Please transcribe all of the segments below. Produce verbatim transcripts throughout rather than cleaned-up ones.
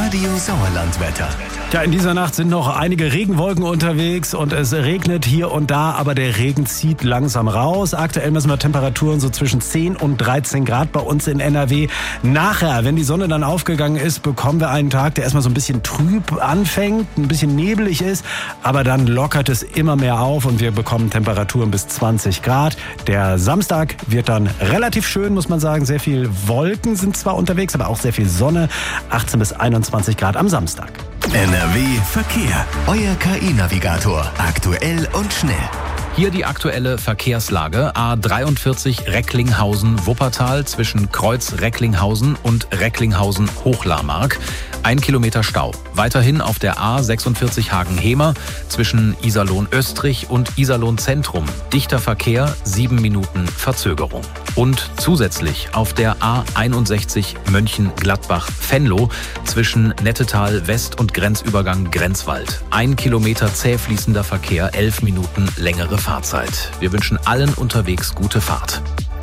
Radio Sauerland-Wetter. Ja, in dieser Nacht sind noch einige Regenwolken unterwegs und es regnet hier und da, aber der Regen zieht langsam raus. Aktuell messen wir Temperaturen so zwischen zehn und dreizehn Grad bei uns in N R W. Nachher, wenn die Sonne dann aufgegangen ist, bekommen wir einen Tag, der erstmal so ein bisschen trüb anfängt, ein bisschen nebelig ist, aber dann lockert es immer mehr auf und wir bekommen Temperaturen bis zwanzig Grad. Der Samstag wird dann relativ schön, muss man sagen. Sehr viel Wolken sind zwar unterwegs, aber auch sehr viel Sonne. achtzehn bis einundzwanzig Grad am Samstag. N R W Verkehr. Euer K I-Navigator. Aktuell und schnell. Hier die aktuelle Verkehrslage. A dreiundvierzig Recklinghausen-Wuppertal zwischen Kreuz Recklinghausen und Recklinghausen-Hochlarmark. Ein Kilometer Stau. Weiterhin auf der A sechsundvierzig Hagen-Hemer zwischen Iserlohn-Östrich und Iserlohn-Zentrum. Dichter Verkehr, sieben Minuten Verzögerung. Und zusätzlich auf der A einundsechzig Mönchengladbach-Venlo zwischen Nettetal West und Grenzübergang Grenzwald. Ein Kilometer zäh fließender Verkehr, elf Minuten längere Fahrzeit. Wir wünschen allen unterwegs gute Fahrt.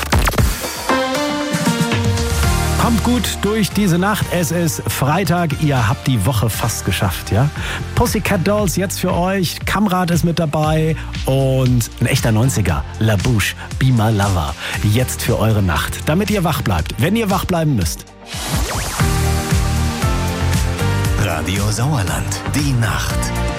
Kommt gut durch diese Nacht. Es ist Freitag. Ihr habt die Woche fast geschafft, ja? Pussycat Dolls jetzt für euch. Kamrat ist mit dabei. Und ein echter neunziger. La Bouche, Be My Lover. Jetzt für eure Nacht. Damit ihr wach bleibt. Wenn ihr wach bleiben müsst. Radio Sauerland. Die Nacht.